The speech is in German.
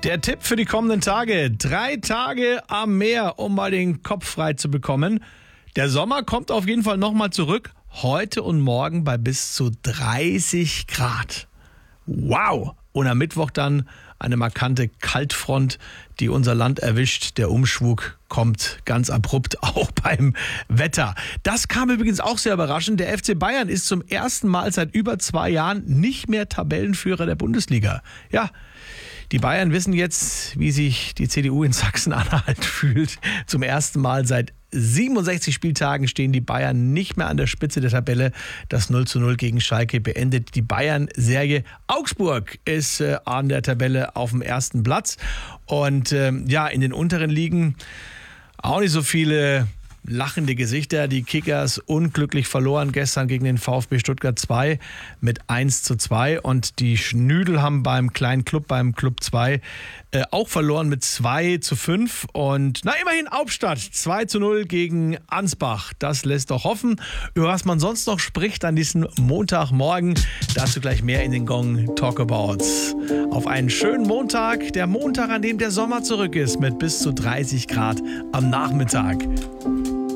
Der Tipp für die kommenden Tage: 3 Tage am Meer, um mal den Kopf frei zu bekommen. Der Sommer kommt auf jeden Fall nochmal zurück. Heute und morgen bei bis zu 30 Grad. Wow! Und am Mittwoch dann eine markante Kaltfront, die unser Land erwischt. Der Umschwung kommt ganz abrupt auch beim Wetter. Das kam übrigens auch sehr überraschend. Der FC Bayern ist zum ersten Mal seit über 2 Jahren nicht mehr Tabellenführer der Bundesliga. Ja, die Bayern wissen jetzt, wie sich die CDU in Sachsen-Anhalt fühlt. Zum ersten Mal seit 67 Spieltagen stehen die Bayern nicht mehr an der Spitze der Tabelle. Das 0:0 gegen Schalke beendet die Bayern-Serie. Augsburg ist an der Tabelle auf dem ersten Platz. Und in den unteren Ligen auch nicht so viele lachende Gesichter. Die Kickers unglücklich verloren gestern gegen den VfB Stuttgart 2 mit 1:2. Und die Schnüdel haben beim kleinen Club, beim Club 2, auch verloren mit 2:5. Und immerhin Hauptstadt 2:0 gegen Ansbach. Das lässt doch hoffen. Über was man sonst noch spricht an diesem Montagmorgen, dazu gleich mehr in den Gong Talkabouts. Auf einen schönen Montag. Der Montag, an dem der Sommer zurück ist, mit bis zu 30 Grad am Nachmittag.